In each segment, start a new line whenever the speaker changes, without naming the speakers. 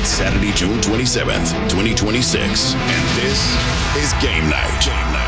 It's Saturday, June 27th, 2026, and this is Game Night.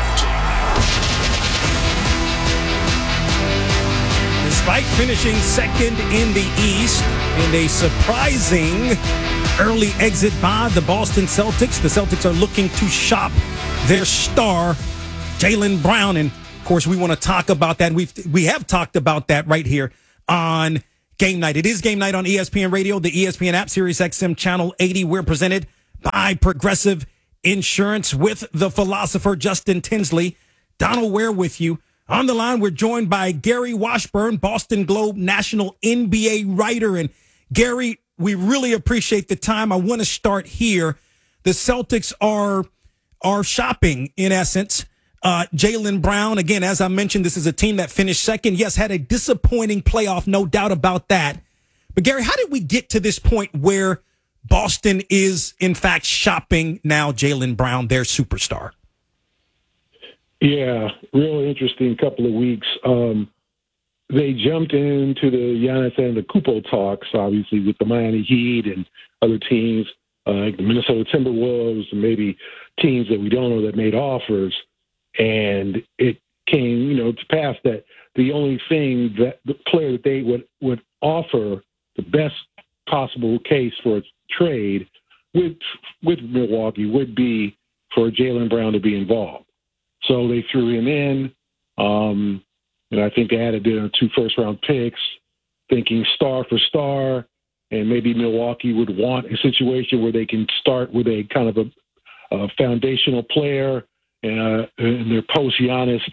Despite finishing second in the East and a surprising early exit by the Boston Celtics, the Celtics are looking to shop their star, Jaylen Brown. And, of course, we want to talk about that. We have talked about that right here on Game Night. It is Game Night on ESPN Radio, the ESPN app, Sirius XM Channel 80. We're presented by Progressive Insurance with the philosopher Justin Tinsley. Donald Ware with you. On the line, we're joined by Gary Washburn, Boston Globe national NBA writer. And Gary, we really appreciate the time. I want to start here. The Celtics are shopping, in essence, Jaylen Brown. Again, as I mentioned, this is a team that finished second. Yes, had a disappointing playoff, no doubt about that. But Gary, how did we get to this point where Boston is, in fact, shopping now Jaylen Brown, their superstar?
Yeah, real interesting couple of weeks. They jumped into the Giannis Antetokounmpo talks, obviously, with the Miami Heat and other teams, like the Minnesota Timberwolves, and maybe teams that we don't know that made offers. And it came, to pass that the only thing that the player that they would offer the best possible case for a trade with Milwaukee would be for Jaylen Brown to be involved. So they threw him in, and I think they added 2 first-round picks, thinking star for star, and maybe Milwaukee would want a situation where they can start with a kind of a foundational player in their post-Giannis,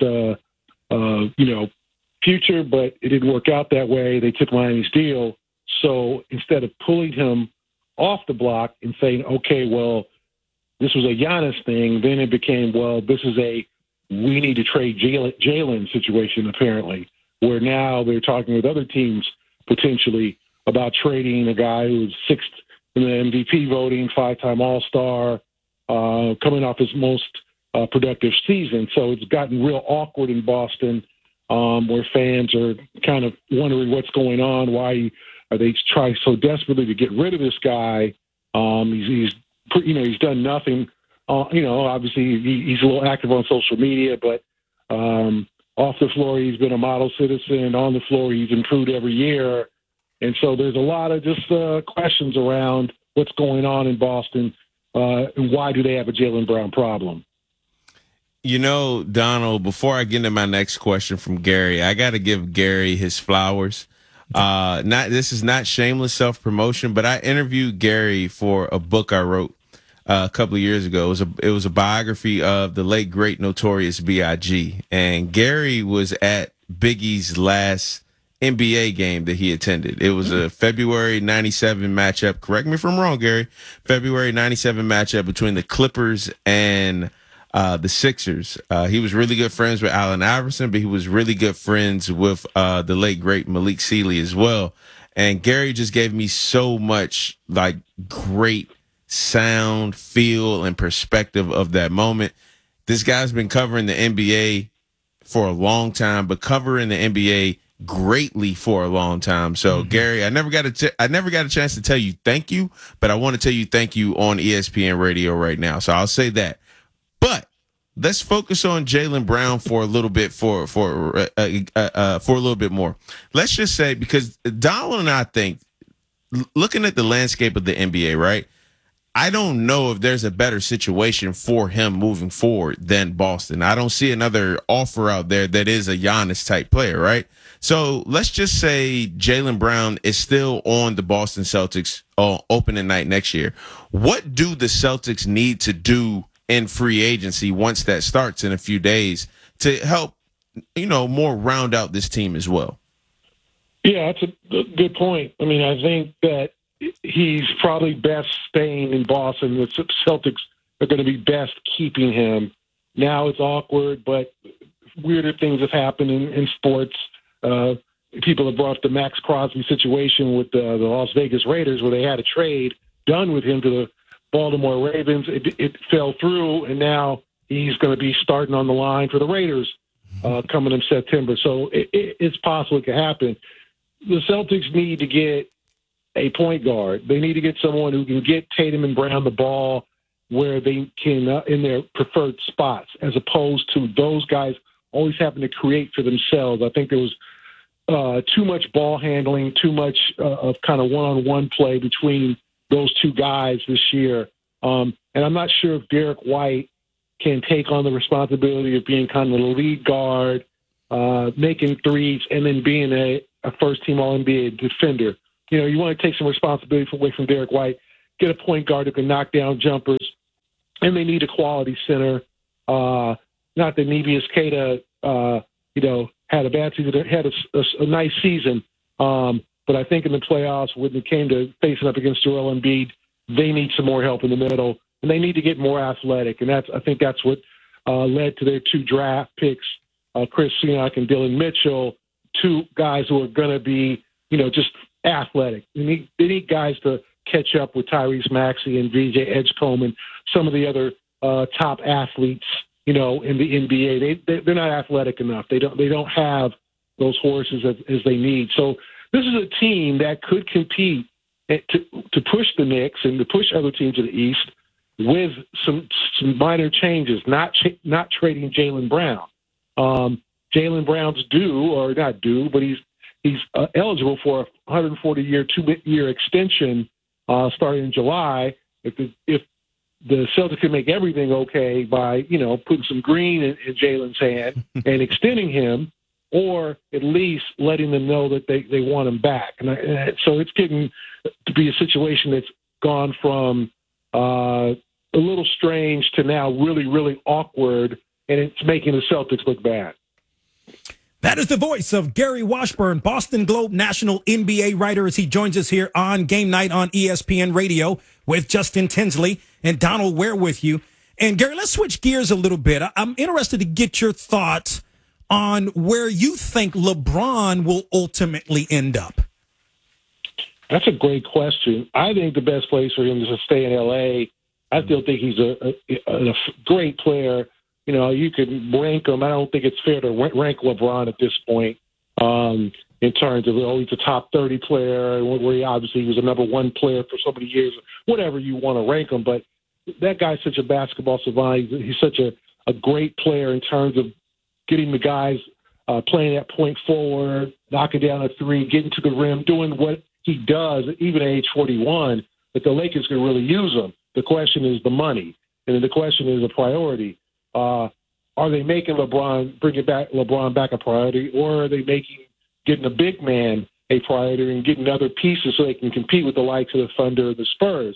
future, but it didn't work out that way. They took Miami's deal. So instead of pulling him off the block and saying, okay, well, this was a Giannis thing, then it became, well, this is we need to trade Jaylen situation, apparently, where now they're talking with other teams potentially about trading a guy who's 6th in the MVP voting, 5-time All-Star, coming off his most productive season. So it's gotten real awkward in Boston, where fans are kind of wondering what's going on. Why are they trying so desperately to get rid of this guy? He's done nothing. Obviously he's a little active on social media, but off the floor he's been a model citizen. On the floor he's improved every year. And so there's a lot of just questions around what's going on in Boston and why do they have a Jaylen Brown problem?
Donald, before I get into my next question from Gary, I got to give Gary his flowers. This is not shameless self-promotion, but I interviewed Gary for a book I wrote a couple of years ago. It was a biography of the late, great, notorious B.I.G. And Gary was at Biggie's last NBA game that he attended. It was a February 97 matchup. Correct me if I'm wrong, Gary. February 97 matchup between the Clippers and the Sixers. He was really good friends with Allen Iverson, but he was really good friends with the late, great Malik Sealy as well. And Gary just gave me so much great sound, feel, and perspective of that moment. This guy's been covering the NBA for a long time, but covering the NBA greatly for a long time. So, Gary, I never got a chance to tell you thank you, but I want to tell you thank you on ESPN Radio right now. So I'll say that. But let's focus on Jaylen Brown for a little bit for a little bit more. Let's just say, because Donald and I think, looking at the landscape of the NBA, right? I don't know if there's a better situation for him moving forward than Boston. I don't see another offer out there that is a Giannis type player, right? So let's just say Jaylen Brown is still on the Boston Celtics opening night next year. What do the Celtics need to do in free agency once that starts in a few days to help, more round out this team as well?
Yeah, that's a good point. I mean, I think that he's probably best staying in Boston. The Celtics are going to be best keeping him. Now it's awkward, but weirder things have happened in sports. People have brought up the Max Crosby situation with the Las Vegas Raiders, where they had a trade done with him to the Baltimore Ravens. It fell through, and now he's going to be starting on the line for the Raiders coming in September. So it's possible it could happen. The Celtics need to get a point guard. They need to get someone who can get Tatum and Brown the ball where they can in their preferred spots, as opposed to those guys always having to create for themselves. I think there was too much ball handling, too much of kind of one-on-one play between those two guys this year. And I'm not sure if Derek White can take on the responsibility of being kind of the lead guard, making threes, and then being a first-team All-NBA defender. You know, you want to take some responsibility away from Derek White, get a point guard who can knock down jumpers, and they need a quality center. Not that Neemias Queta, had a bad season, had a nice season, but I think in the playoffs, when it came to facing up against Joel Embiid, they need some more help in the middle, and they need to get more athletic. And I think that's what led to their 2 draft picks, Chris Siak and Dylan Mitchell, 2 guys who are going to be, just athletic. They need guys to catch up with Tyrese Maxey and VJ Edgecombe and some of the other top athletes, in the NBA. They're not athletic enough. They don't have those horses as they need. So this is a team that could compete to push the Knicks and to push other teams to the East with some minor changes, not trading Jaylen Brown. Jaylen Brown's due, or not due, but he's eligible for a 140-year, 2-year extension starting in July. If the Celtics can make everything okay by, putting some green in Jaylen's hand and extending him, or at least letting them know that they want him back. And so it's getting to be a situation that's gone from a little strange to now really, really awkward, and it's making the Celtics look bad.
That is the voice of Gary Washburn, Boston Globe national NBA writer, as he joins us here on Game Night on ESPN Radio with Justin Tinsley and Donald Ware with you. And Gary, let's switch gears a little bit. I'm interested to get your thoughts on where you think LeBron will ultimately end up.
That's a great question. I think the best place for him is to stay in L.A. I still think he's a great player. You could rank him. I don't think it's fair to rank LeBron at this point in terms of, he's a top 30 player, where he obviously was a number 1 player for so many years, whatever you want to rank him. But that guy's such a basketball savant. He's such a great player in terms of getting the guys playing that point forward, knocking down a 3, getting to the rim, doing what he does, even at age 41, that the Lakers can really use him. The question is the money, and then the question is a priority. Are they making bringing back LeBron back a priority, or are they getting a big man a priority and getting other pieces so they can compete with the likes of the Thunder or the Spurs?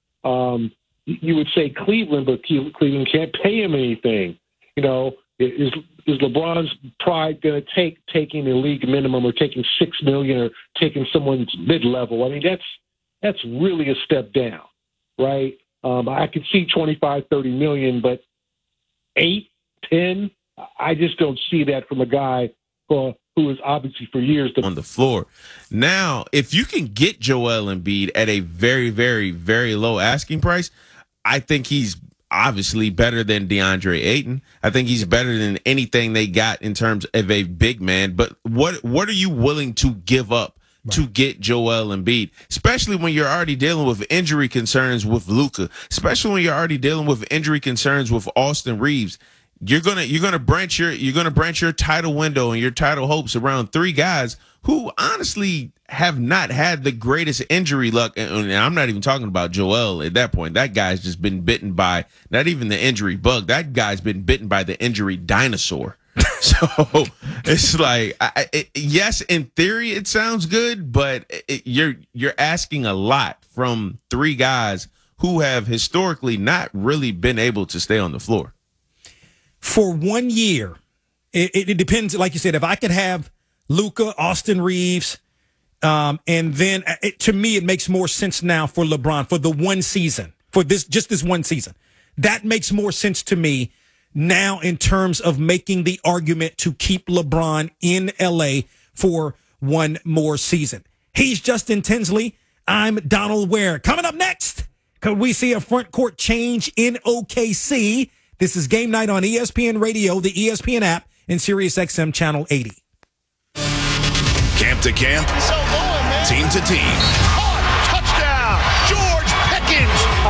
You would say Cleveland, but Cleveland can't pay him anything. Is LeBron's pride going to take taking a league minimum, or taking $6 million, or taking someone's mid-level? I mean, that's really a step down, right? I could see 25, 30 million, but 8, 10, I just don't see that from a guy who is obviously for years
on the floor. Now, if you can get Joel Embiid at a very, very, very low asking price, I think he's obviously better than DeAndre Ayton. I think he's better than anything they got in terms of a big man. But what are you willing to give up to get Joel Embiid, especially when you're already dealing with injury concerns with Luka, especially when you're already dealing with injury concerns with Austin Reeves? You're gonna branch your title window and your title hopes around 3 guys who honestly have not had the greatest injury luck. And I'm not even talking about Joel at that point. That guy's just been bitten by not even the injury bug. That guy's been bitten by the injury dinosaur. So it's like, yes, in theory it sounds good, but you're asking a lot from 3 guys who have historically not really been able to stay on the floor.
For 1 year, it depends. Like you said, if I could have Luka, Austin Reeves, and then to me, it makes more sense now for LeBron for the 1 season, for just this 1 season. That makes more sense to me now in terms of making the argument to keep LeBron in LA for 1 more season. He's Justin Tinsley. I'm Donald Ware. Coming up next, could we see a front court change in OKC? This is Game Night on ESPN Radio, the ESPN app, and SiriusXM Channel 80.
Camp to camp, team to team.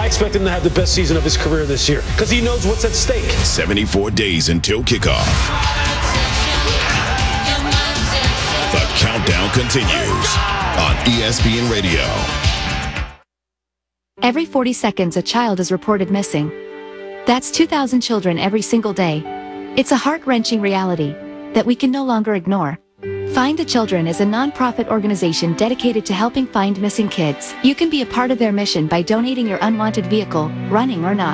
I expect him to have the best season of his career this year because he knows what's at stake.
74 days until kickoff. The countdown continues on ESPN Radio.
Every 40 seconds, a child is reported missing. That's 2,000 children every single day. It's a heart-wrenching reality that we can no longer ignore. Find the Children is a non-profit organization dedicated to helping find missing kids. You can be a part of their mission by donating your unwanted vehicle, running or not.